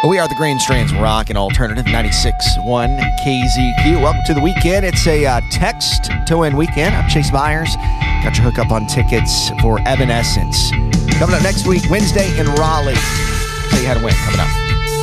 We are the Green Strands Rock and Alternative 96.1 KZQ. Welcome to the weekend. It's a text to win weekend. I'm Chase Myers. Got your hookup on tickets for Evanescence. Coming up next week, Wednesday in Raleigh. Tell you how to win coming up.